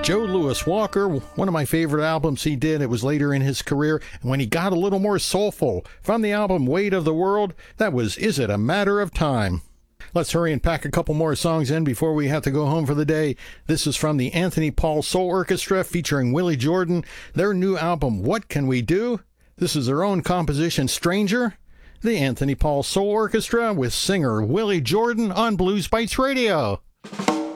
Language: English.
Joe Louis Walker, one of my favorite albums he did. It was later in his career, and when he got a little more soulful. From the album Weight of the World, that was Is It a Matter of Time? Let's hurry and pack a couple more songs in before we have to go home for the day. This is from the Anthony Paul Soul Orchestra featuring Willie Jordan. Their new album, What Can We Do? This is their own composition, Stranger. The Anthony Paul Soul Orchestra with singer Willie Jordan on Blues Bites Radio.